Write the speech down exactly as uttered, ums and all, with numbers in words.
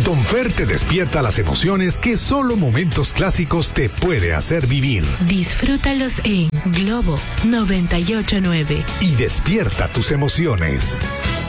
Donfer te despierta las emociones que solo momentos clásicos te puede hacer vivir. Disfrútalos en Globo noventa y ocho punto nueve. Y despierta tus emociones.